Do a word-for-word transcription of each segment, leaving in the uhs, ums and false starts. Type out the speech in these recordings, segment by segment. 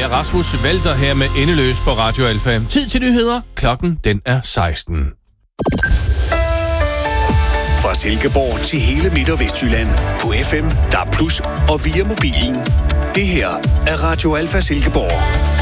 er Rasmus Walter her med Endeløs på Radio Alfa. Tid til nyheder. Klokken den er seksten. Fra Silkeborg til hele Midt- og Vestjylland. På F M, D A B plus, og via mobilen. Det her er Radio Alfa Silkeborg.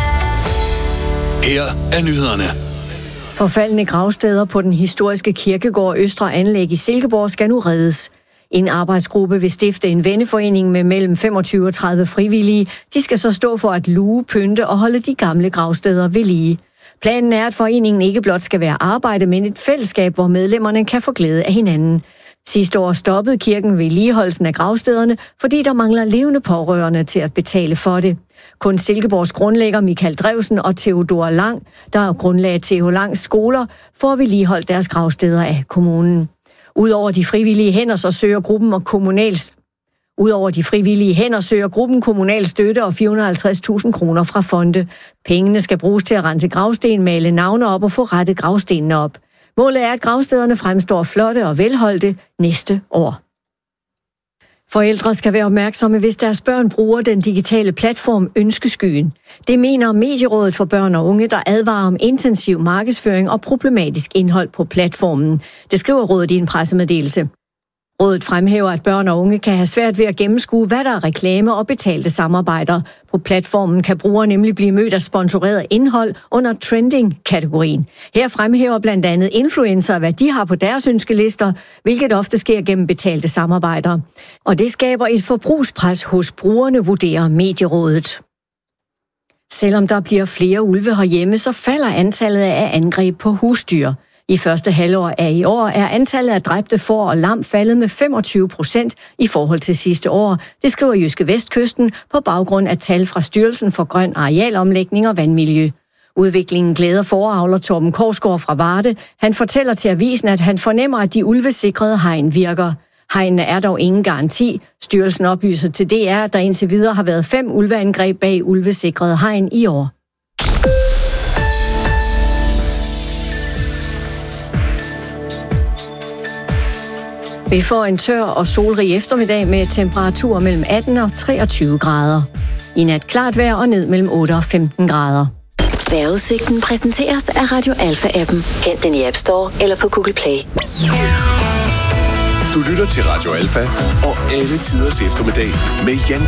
Her er nyhederne. Forfaldne gravsteder på den historiske kirkegård Østre Anlæg i Silkeborg skal nu reddes. En arbejdsgruppe vil stifte en venneforening med mellem femogtyve og tredive frivillige. De skal så stå for at luge, pynte og holde de gamle gravsteder ved lige. Planen er, at foreningen ikke blot skal være arbejde, men et fællesskab, hvor medlemmerne kan få glæde af hinanden. Sidste år stoppede kirken vedligeholdelsen af gravstederne, fordi der mangler levende pårørende til at betale for det. Kun Silkeborgs grundlægger Michael Drewsen og Theodor Lang, der grundlagde T H Langs skoler, får vedligeholdt deres gravsteder af kommunen. Udover de frivillige hænder, så søger gruppen og kommunals Udover de frivillige hænder søger gruppen kommunal støtte og fire hundrede og halvtreds tusind kroner fra fonde. Pengene skal bruges til at rense gravsten, male navne op og få rettet gravstenene op. Målet er, at gravstederne fremstår flotte og velholdte næste år. Forældre skal være opmærksomme, hvis deres børn bruger den digitale platform Ønskeskyen. Det mener Medierådet for Børn og Unge, der advarer om intensiv markedsføring og problematisk indhold på platformen. Det skriver rådet i en pressemeddelelse. Rådet fremhæver, at børn og unge kan have svært ved at gennemskue, hvad der er reklame og betalte samarbejder. På platformen kan brugere nemlig blive mødt af sponsoreret indhold under trending-kategorien. Her fremhæver blandt andet influencer, hvad de har på deres ønskelister, hvilket ofte sker gennem betalte samarbejder. Og det skaber et forbrugspres hos brugerne, vurderer Medierådet. Selvom der bliver flere ulve herhjemme, så falder antallet af angreb på husdyr. I første halvår af i år er antallet af dræbte får og lam faldet med femogtyve procent i forhold til sidste år. Det skriver Jyske Vestkysten på baggrund af tal fra Styrelsen for Grøn Arealomlægning og Vandmiljø. Udviklingen glæder fåreavler Torben Korsgaard fra Varde. Han fortæller til avisen, at han fornemmer, at de ulvesikrede hegn virker. Hegnene er dog ingen garanti. Styrelsen oplyser til D R, at der indtil videre har været fem ulveangreb bag ulvesikrede hegn i år. Vi får en tør og solrig eftermiddag med temperaturer mellem atten og treogtyve grader. I nat klart vejr og ned mellem otte og femten grader. Vejrudsigten præsenteres af Radio Alfa-appen. Hent den i App Store eller på Google Play. Du lytter til Radio Alfa og alle tiders eftermiddag med Jan